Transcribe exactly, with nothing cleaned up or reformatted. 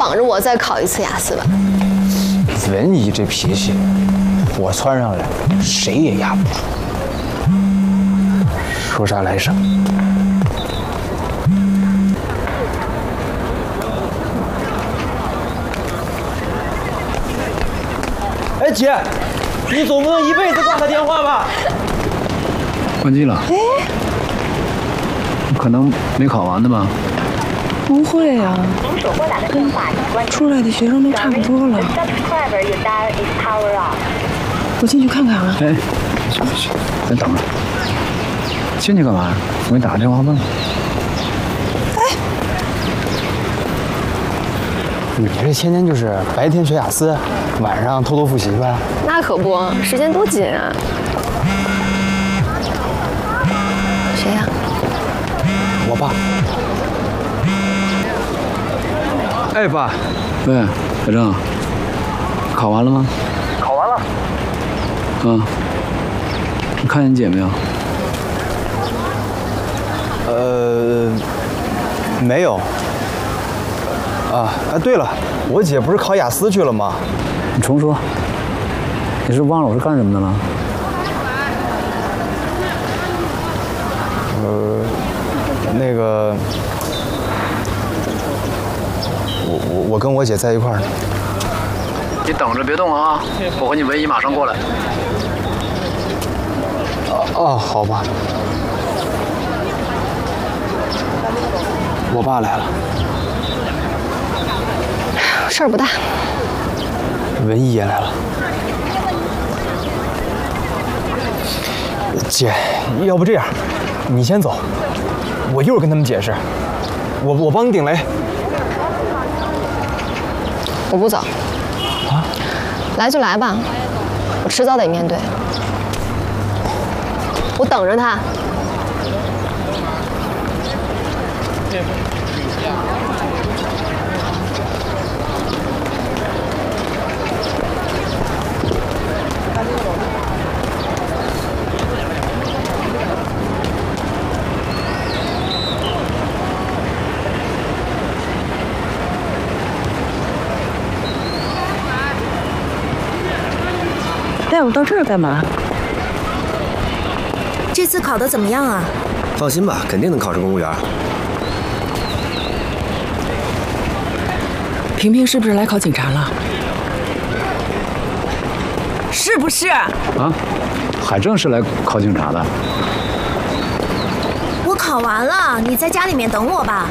等着我再考一次雅思吧。 文怡这脾气，我窜上来，谁也压不住。说啥来啥。 哎，姐，你总不能一辈子挂他电话吧？ 关机了。哎，可能没考完的吧？ 不会呀、啊，跟出来的学生都差不多了。我进去看看啊。 哎，去去去，先等着。进去干嘛呀？我给你打个电话问问。 哎， 你这天天就是白天学雅思，晚上偷偷复习呗？ 那可不，时间多紧啊！谁呀？ 我爸。 哎，爸。喂，小郑，考完了吗？ 考完了。 嗯。你看见你姐没有？ 呃，没有。啊，哎，对了，我姐不是考雅思去了吗？ 你重说。你是忘了我是干什么的了？ 呃，那个，我我我跟我姐在一块儿呢。 你等着别动啊！我和你文怡马上过来。 哦，好吧。我爸来了。 事儿不大。 文怡也来了。姐，要不这样，你先走，我一会儿跟他们解释。我我帮你顶雷。 我不走。啊？来就来吧，我迟早得面对。我等着他。 带我到这儿干嘛？ 这次考得怎么样啊？ 放心吧，肯定能考上公务员。 萍萍是不是来考警察了？是不是？ 啊，海正是来考警察的。 我考完了，你在家里面等我吧。